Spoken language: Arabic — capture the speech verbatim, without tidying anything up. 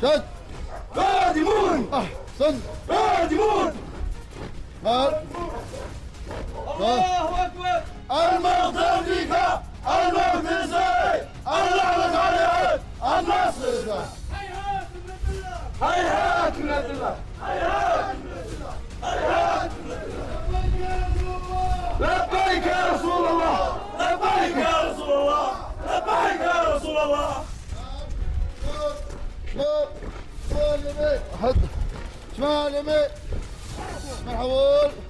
سد قادمون أحسن قادمون قال الله أكبر الموت أمريكا الموت إسرائيل اللعنة عليهم النصر هيهات من الله هيهات من الله هيهات من الله هيهات من الله لبيك يا رسول الله لبيك يا رسول الله لبيك يا رسول الله شمال يمين حد شمال يمين مرحبا